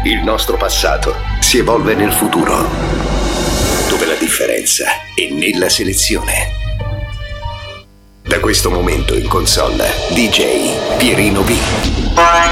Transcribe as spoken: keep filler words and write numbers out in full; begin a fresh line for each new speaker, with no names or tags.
Il nostro passato si evolve nel futuro, dove la differenza è nella selezione. Da questo momento in console, D J Pierino B.